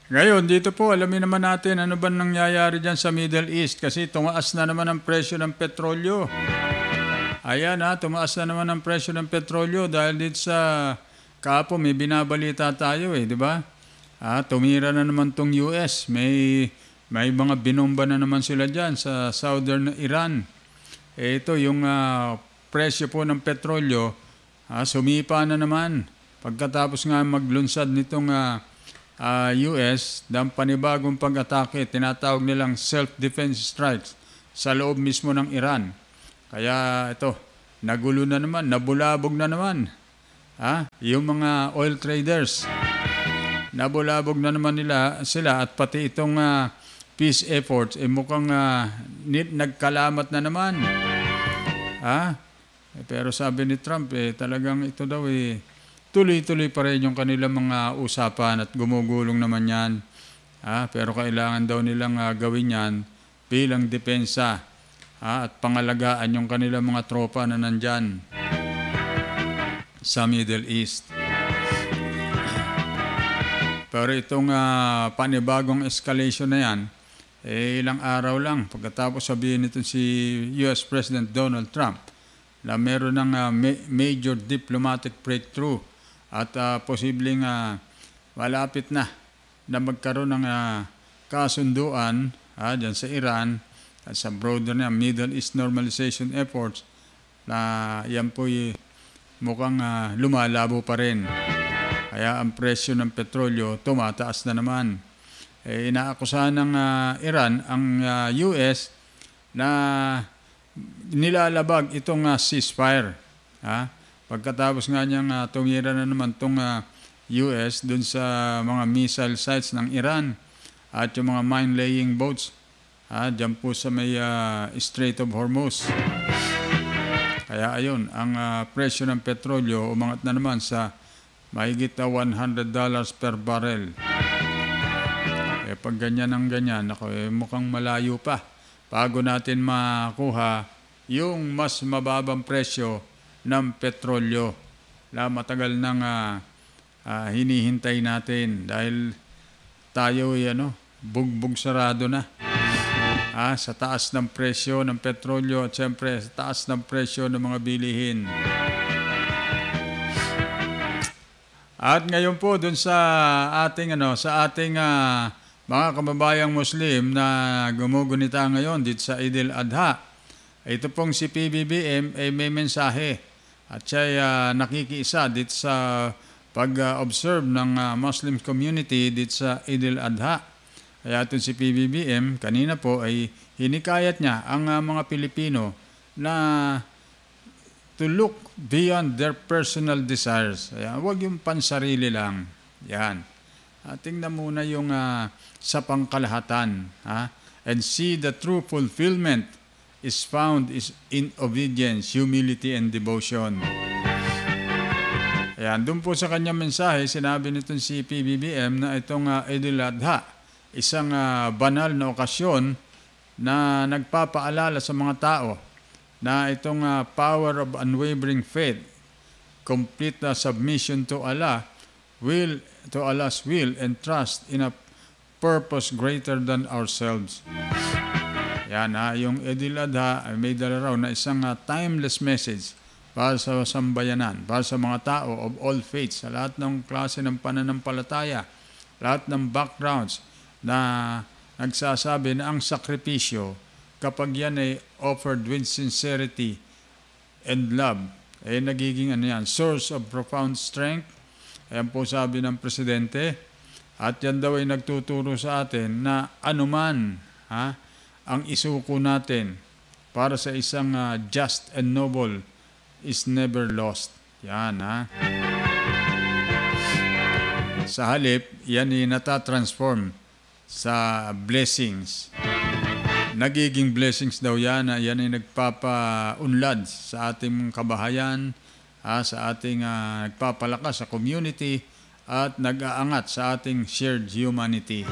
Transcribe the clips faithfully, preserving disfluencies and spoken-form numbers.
Ngayon, dito po, alamin naman natin ano ba nangyayari dyan sa Middle East kasi tumaas na naman ang presyo ng petrolyo. Ayan ha, tumaas na naman ang presyo ng petrolyo dahil dito sa kapo may binabalita tayo eh, di ba? Ah, tumira na naman tong U S. May, may mga binomba na naman sila dyan sa southern Iran. Eh, ito yung ah, presyo po ng petrolyo, ah, sumipa na naman. Pagkatapos nga maglunsad nitong ah, Uh, U S ng panibagong pag-atake, tinatawag nilang self-defense strikes sa loob mismo ng Iran. Kaya ito, nagulo na naman, nabulabog na naman. Ha? Yung mga oil traders, nabulabog na naman nila sila at pati itong uh, peace efforts, eh mukhang uh, nagkalamat na naman. Ha? Eh, pero sabi ni Trump, eh, talagang ito daw eh, tuloy-tuloy pa rin yung kanilang mga usapan at gumugulong naman yan. Ah, pero kailangan daw nilang uh, gawin yan bilang depensa ah, at pangalagaan yung kanilang mga tropa na nandyan sa Middle East. Pero itong uh, panibagong escalation na yan, eh, ilang araw lang pagkatapos sabihin nito si U S President Donald Trump na meron ng uh, ma- major diplomatic breakthrough at uh, posibleng uh, malapit na na magkaroon ng uh, kasunduan uh, dyan sa Iran at sa broader na Middle East normalization efforts na yan po y- mukhang uh, lumalabo pa rin. Kaya ang presyo ng petrolyo tumataas na naman. Eh, inaakusahan ng uh, Iran ang uh, U S na nilalabag itong uh, ceasefire. Ha? Pagkatapos nga niyang uh, tumira na naman itong uh, U S dun sa mga missile sites ng Iran at yung mga mine-laying boats uh, dyan po sa may uh, Strait of Hormuz. Kaya ayun, ang uh, presyo ng petrolyo umangat na naman sa mahigit na one hundred dollars per barrel. Eh pag ganyan ang ganyan, ako, eh, mukhang malayo pa bago natin makuha yung mas mababang presyo ng petrolyo na matagal nang uh, uh, hinihintay natin dahil tayo ay ano, bugbog sarado na ah, sa taas ng presyo ng petrolyo at siyempre sa taas ng presyo ng mga bilihin. At ngayon po dun sa ating ano sa ating uh, mga kababayang Muslim na gumugunita ngayon dito sa Eid al-Adha, ito pong si P B B M ay may mensahe at siya ay uh, nakikiisa dito sa pag-observe ng uh, Muslim community dito sa Eid al-Adha. Kaya itong si P B B M kanina po ay hinikayat niya ang uh, mga Pilipino na to look beyond their personal desires. Ayan, huwag yung pansarili lang. Yan. Uh, tingnan muna yung uh, sa pangkalahatan. Ha? And see the true fulfillment is found is in obedience, humility, and devotion. Ayan, doon po sa kanyang mensahe, sinabi nitong si P B B M na itong uh, Eid al-Adha, isang uh, banal na okasyon na nagpapaalala sa mga tao na itong uh, power of unwavering faith, complete uh, submission to Allah, will to Allah's will and trust in a purpose greater than ourselves. Yan ha, yung Eid al-Adha ay may dala raw na isang uh, timeless message para sa sambayanan, para sa mga tao of all faiths, sa lahat ng klase ng pananampalataya, lahat ng backgrounds na nagsasabi na ang sakripisyo, kapag yan ay offered with sincerity and love, ay nagiging ano yan, source of profound strength. Ayan po sabi ng Presidente. At yan daw ay nagtuturo sa atin na anuman ha, ang isuko natin para sa isang uh, just and noble is never lost. Yan ha. Sa halip, yan ay natatransform sa blessings. Nagiging blessings daw yan, yan ay nagpapaunlad sa ating kabahayan, ha, sa ating uh, nagpapalakas sa community at nag-aangat sa ating shared humanity.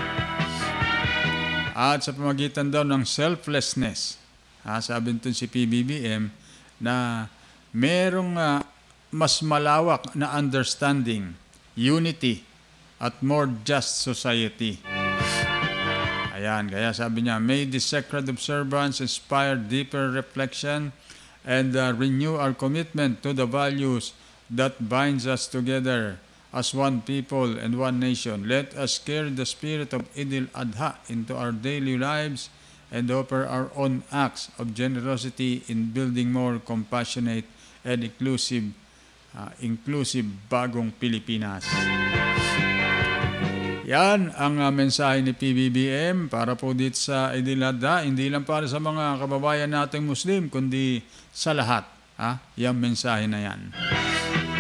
At sa pamagitan daw ng selflessness, ha, sabi nito si P B B M na merong uh, mas malawak na understanding, unity, at more just society. Ayan, kaya sabi niya, may this sacred observance inspire deeper reflection and uh, renew our commitment to the values that binds us together as one people and one nation. Let us carry the spirit of Eid al-Adha into our daily lives and offer our own acts of generosity in building more compassionate and inclusive, uh, inclusive bagong Pilipinas. Yan ang uh, mensahe ni P B B M para po dito sa Eid al-Adha, hindi lang para sa mga kababayan nating Muslim, kundi sa lahat. Ha? Yung mensahe na yan.